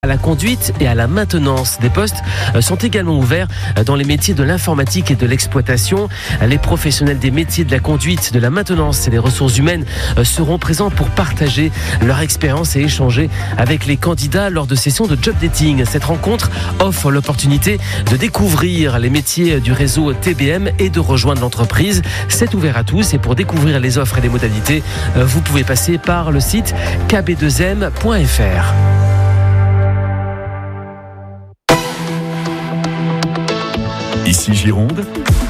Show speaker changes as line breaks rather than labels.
À la conduite et à la maintenance. Des postes sont également ouverts dans les métiers de l'informatique et de l'exploitation. Les professionnels des métiers de la conduite, de la maintenance et des ressources humaines seront présents pour partager leur expérience et échanger avec les candidats lors de sessions de job dating. Cette rencontre offre l'opportunité de découvrir les métiers du réseau TBM et de rejoindre l'entreprise. C'est ouvert à tous et pour découvrir les offres et les modalités, vous pouvez passer par le site kb2m.fr.
Ici Gironde,